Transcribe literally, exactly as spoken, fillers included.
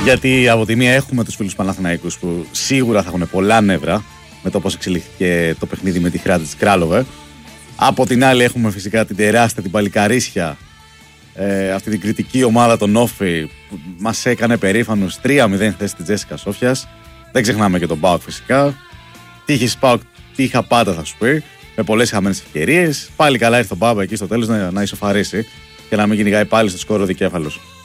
Γιατί από τη μία έχουμε τους φίλους Παναθηναϊκούς που σίγουρα θα έχουν πολλά νεύρα με το πώς εξελίχθηκε το παιχνίδι με τη Χράτη της Κράλοβε. Από την άλλη έχουμε φυσικά την τεράστια, την παλικαρίσια, ε, αυτή την κριτική ομάδα των Όφη που μας έκανε περήφανος τρία μηδέν θέση της Τζέσικα Σόφιας. Δεν ξεχνάμε και τον ΠΑΟΚ φυσικά. Τύχης ΠΑΟΚ, τύχα πάντα θα σου πει, με πολλές χαμένες ευκαιρίες. Πάλι καλά ήρθε ο Μπάμπα εκεί στο τέλος να, να ισοφαρίσει και να μην κυνηγάει πάλι στο σκόρο δικέφαλος.